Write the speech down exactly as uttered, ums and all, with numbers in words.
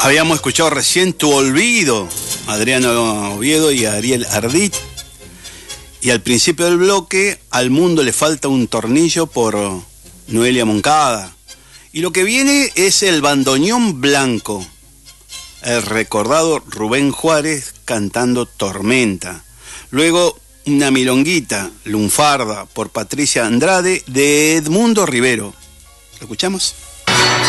Habíamos escuchado recién Tu Olvido, Adriano Oviedo y Ariel Ardit. Y al principio del bloque, Al mundo le falta un tornillo, por Noelia Moncada. Y lo que viene es El bandoneón blanco, el recordado Rubén Juárez cantando Tormenta. Luego Una milonguita, Lunfarda, por Patricia Andrade, de Edmundo Rivero. ¿Lo escuchamos?